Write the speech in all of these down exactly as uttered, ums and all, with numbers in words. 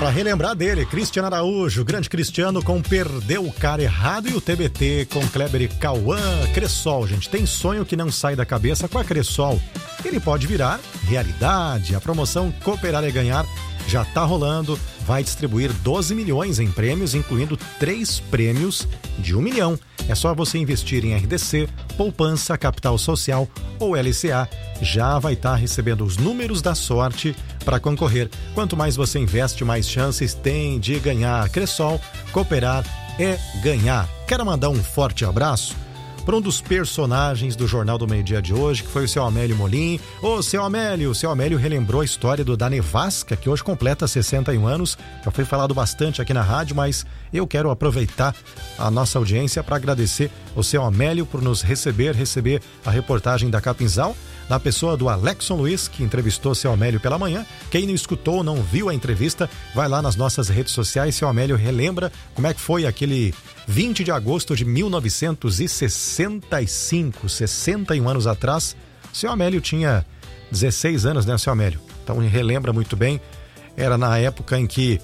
Para relembrar dele, Cristiano Araújo, grande Cristiano com Perdeu o Cara Errado, e o T B T com Kleber e Cauã. Cressol, gente, tem sonho que não sai da cabeça com a Cressol. Ele pode virar realidade. A promoção Cooperar é Ganhar já tá rolando. Vai distribuir doze milhões em prêmios, incluindo três prêmios de um milhão. É só você investir em R D C, poupança, capital social ou L C A. Já vai estar recebendo os números da sorte para concorrer. Quanto mais você investe, mais chances tem de ganhar. Cressol, cooperar é ganhar. Quero mandar um forte abraço para um dos personagens do Jornal do Meio Dia de hoje, que foi o seu Amélio Molim. Ô, seu Amélio, o seu Amélio relembrou a história do da Nevasca, que hoje completa sessenta e um anos. Já foi falado bastante aqui na rádio, mas eu quero aproveitar a nossa audiência para agradecer o seu Amélio por nos receber, receber a reportagem da Capinzal, na pessoa do Alexson Luiz, que entrevistou seu Amélio pela manhã. Quem não escutou, não viu a entrevista, vai lá nas nossas redes sociais. Seu Amélio relembra como é que foi aquele vinte de agosto de mil novecentos e sessenta e cinco, sessenta e um anos atrás. Seu Amélio tinha dezesseis anos, né, seu Amélio? Então relembra muito bem. Era na época em que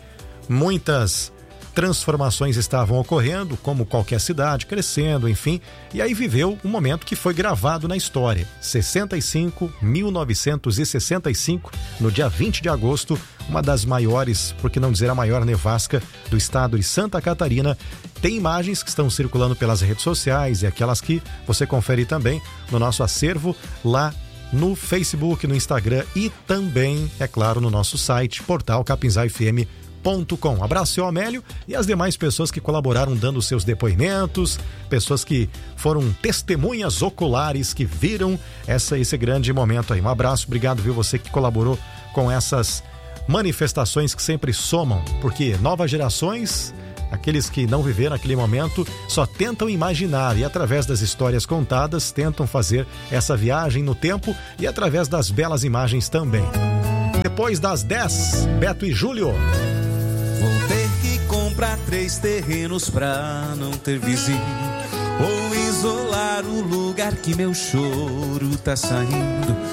muitas transformações estavam ocorrendo, como qualquer cidade, crescendo, enfim. E aí viveu um momento que foi gravado na história. sessenta e cinco, mil novecentos e sessenta e cinco, no dia vinte de agosto, uma das maiores, por que não dizer a maior nevasca do estado de Santa Catarina. Tem imagens que estão circulando pelas redes sociais e aquelas que você confere também no nosso acervo lá no Facebook, no Instagram e também, é claro, no nosso site, portal capinzal f m ponto com. Abraço, seu Amélio, e as demais pessoas que colaboraram dando seus depoimentos, pessoas que foram testemunhas oculares, que viram essa, esse grande momento aí. Um abraço, obrigado, viu, você que colaborou com essas manifestações que sempre somam, porque novas gerações, aqueles que não viveram aquele momento, só tentam imaginar e através das histórias contadas tentam fazer essa viagem no tempo e através das belas imagens também. Depois das dez, Beto e Júlio. Vou ter que comprar três terrenos pra não ter vizinho, ou isolar o lugar que meu choro tá saindo.